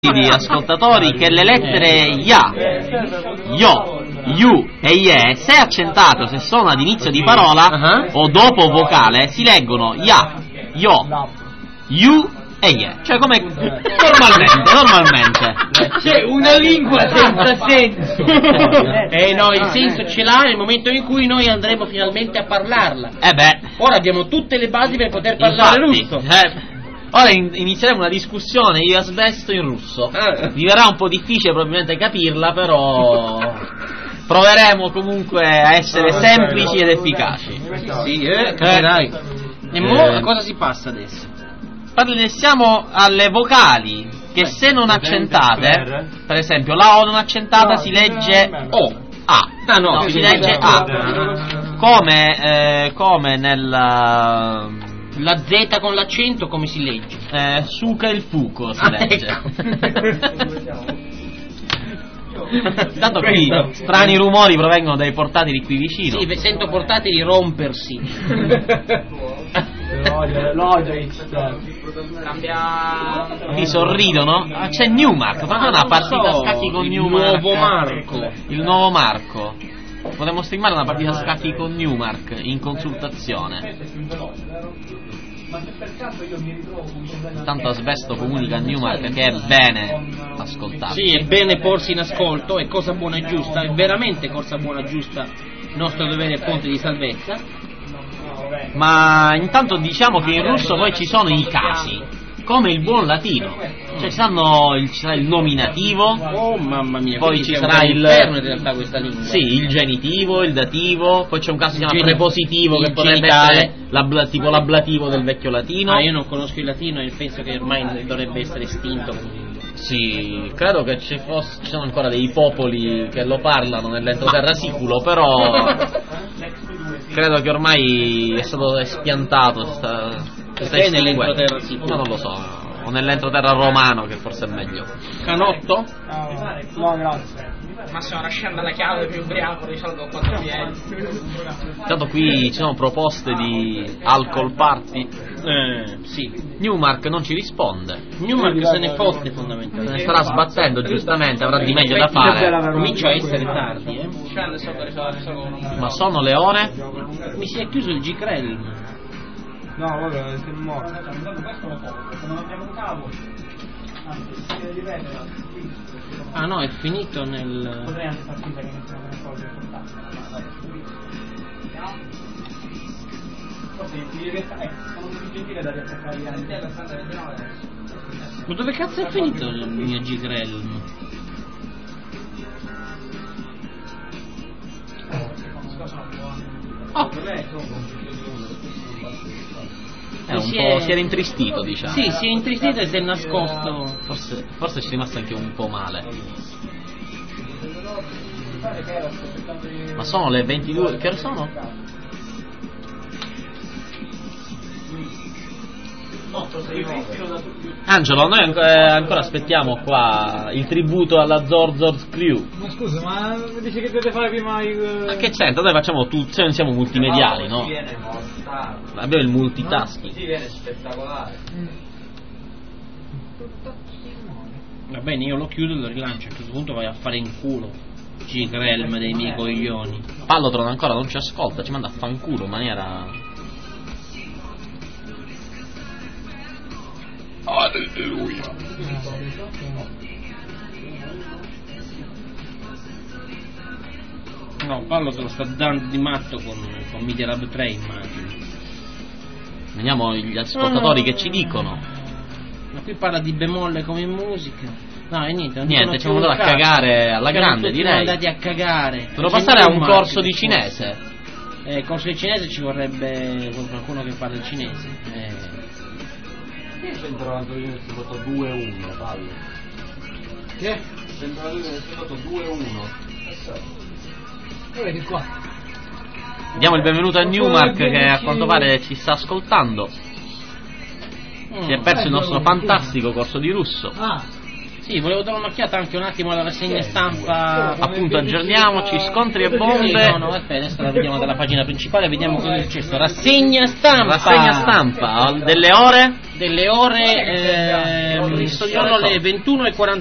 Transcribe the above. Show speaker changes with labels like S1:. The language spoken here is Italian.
S1: di ascoltatori che le lettere ya, yo, you e ye, se accentate o se sono ad inizio di parola o dopo vocale, si leggono ya, yo, you e ye, cioè come normalmente.
S2: C'è una lingua senza senso. No, il senso ce l'ha nel momento in cui noi andremo finalmente a parlarla. Ora abbiamo tutte le basi per poter parlare russo.
S1: Ora inizieremo una discussione io e Asbesto in russo. Mi verrà un po' difficile probabilmente capirla, però proveremo comunque a essere semplici ed efficaci.
S2: Sì, capirai. E mo a cosa si passa adesso?
S1: Siamo alle vocali che se non accentate, per esempio la O non accentata si legge O, A. No, si legge A. Come nel...
S2: La Z con l'accento come si legge?
S1: Suca il fuco si legge. Tanto qui strani rumori provengono dai portatili qui vicino.
S2: Sì, sento portatili rompersi.
S1: Qui sorridono. C'è Newmark, ma una partita a scacchi con Newmark. Il nuovo Marco. Potremmo streamare una partita a scacchi con Newmark in consultazione. Tanto Asbesto comunica a Newmark che è bene ascoltare.
S2: Sì, è bene porsi in ascolto, è cosa buona e giusta, è veramente cosa buona e giusta, nostro dovere e fonte di salvezza.
S1: Ma intanto diciamo che in russo poi ci sono i casi, come il buon latino. Cioè ci sarà il nominativo.
S2: Oh mamma mia,
S1: poi ci sarà
S2: in realtà questa lingua.
S1: Sì, il genitivo, il dativo, poi c'è un caso che si chiama prepositivo che potrebbe essere tipo l'ablativo del vecchio latino.
S2: Io non conosco il latino e penso che ormai dovrebbe essere estinto.
S1: Sì, credo che ci sono ancora dei popoli che lo parlano nell'entroterra siculo, però credo che ormai è stato espiantato
S2: nell'entroterra siculo?
S1: Non lo so. O nell'entroterra romano, che forse è meglio.
S2: Canotto?
S3: No, grazie. Massimo, lasciando la chiave più ubriaco, risolvo quando vieni.
S1: Intanto qui ci sono proposte di alcol party.
S2: Sì.
S1: Newmark non ci risponde.
S2: Newmark se ne fotte fondamentalmente.
S1: Se ne starà sbattendo giustamente, avrà di meglio da fare.
S2: Comincia a essere tardi,
S1: Ma sono le ore?
S2: Mi si è chiuso il G-Krell.
S3: No, vabbè, sei morto.
S2: Ah no, è finito nel...
S3: Potrei anche far finta che non siano una cosa importante. Forse sono più gentile da riattaccare gli anni.
S2: Ma dove cazzo è finito il mio G-Krell?
S1: Si era intristito, diciamo.
S2: Sì, si è intristito e si è nascosto.
S1: Forse ci è rimasto anche un po' male. Ma sono le 22. Che ore sono? Angelo, noi ancora aspettiamo qua il tributo alla Zorzor's Crew.
S3: Ma scusa, ma dici che dovete fare prima il...
S1: Ma che c'entra? Noi facciamo tutto, se non siamo multimediali, no? Abbiamo il multitasking.
S3: Sì, viene spettacolare.
S2: Va bene, io lo chiudo e lo rilancio. A questo punto vai a fare in culo G-Krell dei miei coglioni.
S1: Pallotron ancora non ci ascolta, ci manda a fanculo in maniera... Alleluia.
S2: No, Paolo se lo sta dando di matto con Media Lab 3, immagino.
S1: Vediamo gli ascoltatori che ci dicono.
S2: Ma qui parla di bemolle come in musica. No, e niente,
S1: ci hanno mandato a cagare alla grande, direi.
S2: Siamo andati a cagare.
S1: Dovrò passare a un corso di cinese.
S2: Corso di cinese ci vorrebbe qualcuno che parla il cinese.
S3: 192 è stato 2-1, Paolo. Che? 192 è stato 2-1. Vedi qua.
S1: Diamo il benvenuto a Newmark che a quanto pare ci sta ascoltando. Si è perso il nostro fantastico corso di russo.
S2: Sì, volevo dare un'occhiata anche un attimo alla rassegna stampa.
S1: Appunto, aggiorniamoci, scontri e bombe.
S2: No, aspetta, adesso la vediamo dalla pagina principale, vediamo cosa è successo. Rassegna stampa.
S1: Rassegna stampa, delle ore?
S2: Delle ore, sono le 21:40.